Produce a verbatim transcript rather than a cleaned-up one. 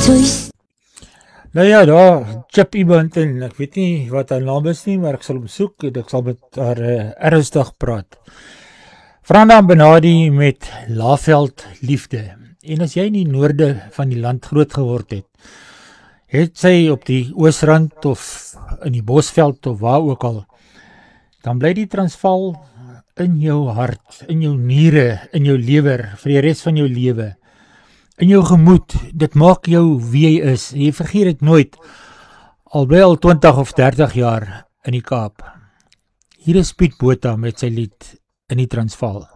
Nou ja, daar, Chip iemand en ek weet nie wat haar naam is nie, maar ek sal hom soek en ek sal met haar uh, ernstig praat. Franda Benadi met Laveld Liefde. En as jy in die noorde van die land groot geword het, het sy op die oosrand of in die Bosveld of waar ook al, dan bly die Transvaal in jou hart, in jou niere, in jou lewer, vir die res van jou lewe. In jou gemoed, dit maak jou wie jy is, jy vergeet dit nooit, al bly al twintig of dertig jaar in die Kaap. Hier is Piet Botha met sy lied In die Transvaal.